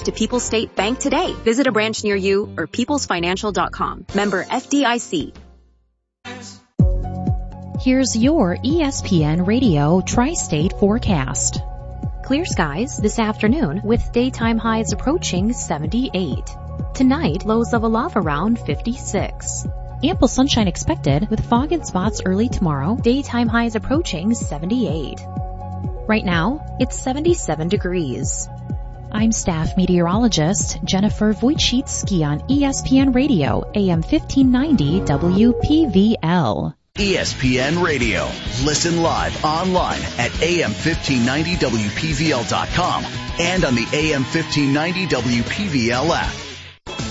to People's State Bank today. Visit a branch near you or peoplesfinancial.com. Member FDIC. Here's your ESPN Radio Tri-State forecast. Clear skies this afternoon with daytime highs approaching 78. Tonight, lows level off around 56. Ample sunshine expected with fog in spots early tomorrow, daytime highs approaching 78. Right now, it's 77 degrees. I'm staff meteorologist Jennifer Wojcicki on ESPN Radio, AM 1590 WPVL. ESPN Radio. Listen live online at AM1590WPVL.com and on the AM1590 WPVL app.